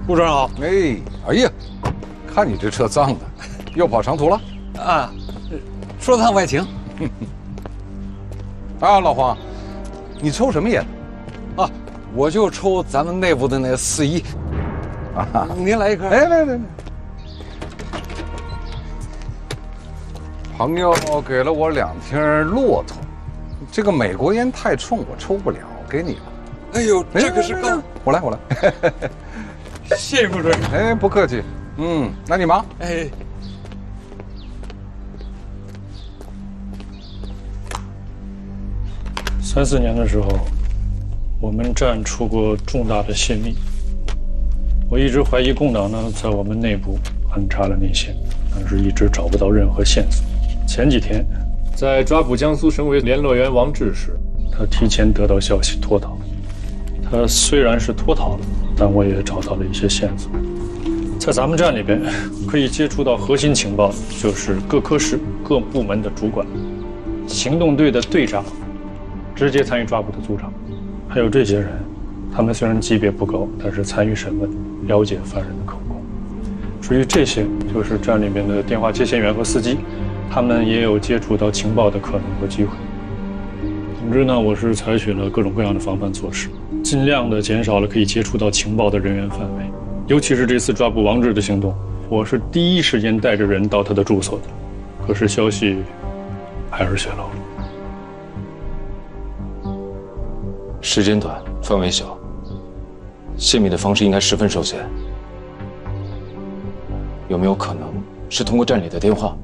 部长好。 哎呀，看你这车脏的，又跑长途了啊？说趟外勤。 啊，老黄，你抽什么烟？ 啊，我就抽咱们内部的那个41。啊，您来一颗。 哎，来。朋友给了我2听骆驼，这个美国烟太冲，我抽不了，给你了。 哎呦，这个是够。 我来。 谢谢部长。 哎，不客气。那你忙。 哎。 34年的时候，我们站出过重大的泄密。我一直怀疑共党呢在我们内部安插了内线，但是一直找不到任何线索。前几天，在抓捕江苏省委联络员王志时，他提前得到消息脱逃。他虽然是脱逃了，但我也找到了一些线索。在咱们站里边，可以接触到核心情报的就是各科室、各部门的主管、行动队的队长、直接参与抓捕的组长，还有这些人，他们虽然级别不高，但是参与审问，了解犯人的口供。至于这些，就是站里面的电话接线员和司机，他们也有接触到情报的可能和机会。总之呢，我是采取了各种各样的防范措施，尽量的减少了可以接触到情报的人员范围。尤其是这次抓捕王志的行动，我是第一时间带着人到他的住所的，可是消息还是泄露了。 时间短，范围小，泄密的方式应该十分受限。有没有可能是通过站里的电话？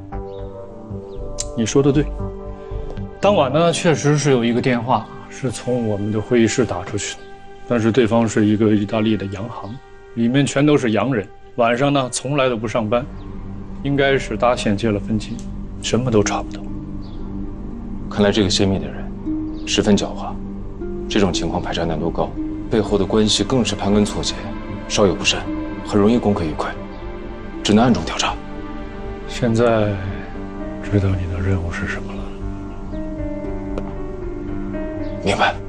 你说的对，当晚呢，确实是有一个电话是从我们的会议室打出去的，但是对方是一个意大利的洋行，里面全都是洋人，晚上呢从来都不上班，应该是搭线接了分机，什么都查不到。 看来这个泄密的人十分狡猾，这种情况排查难度高，背后的关系更是盘根错节，稍有不慎，很容易功亏一篑，只能暗中调查。 现在知道你的任务是什么了？ 明白。